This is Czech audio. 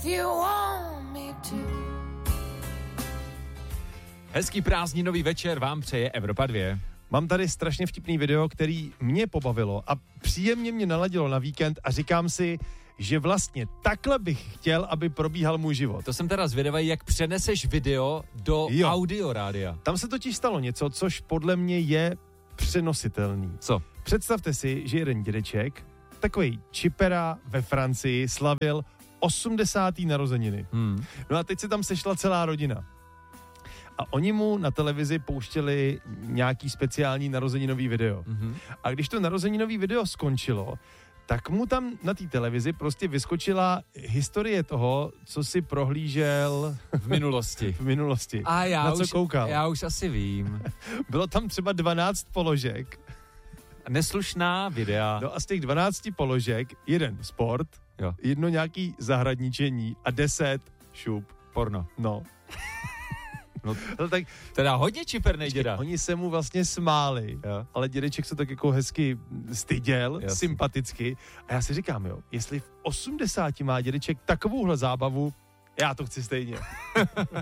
if you want me to. Hezký prázdninový večer vám přeje Evropa 2. Mám tady strašně vtipný video, který mě pobavilo a příjemně mě naladilo na víkend a říkám si, že vlastně takhle bych chtěl, aby probíhal můj život. To jsem teda zvědavý, jak přeneseš video do audiorádia. Tam se totiž stalo něco, což podle mě je přenositelný. Co? Představte si, že jeden dědeček, takovej čipera ve Francii, slavil 80. narozeniny. No a teď se tam sešla celá rodina. A oni mu na televizi pouštěli nějaký speciální narozeninový video. A když to narozeninový video skončilo, tak mu tam na té televizi prostě vyskočila historie toho, co si prohlížel v minulosti. v minulosti. A na co koukal. Já už asi vím. Bylo tam třeba 12 položek. Neslušná videa. No a z těch 12 položek jeden sport, jedno nějaký zahradničení a 10 šup. Porno. No. No tak teda hodně čipernej děda. Oni se mu vlastně smáli, ale dědeček se tak jako hezky styděl, sympaticky. A já si říkám, jestli v 80 má dědeček takovouhle zábavu, já to chci stejně.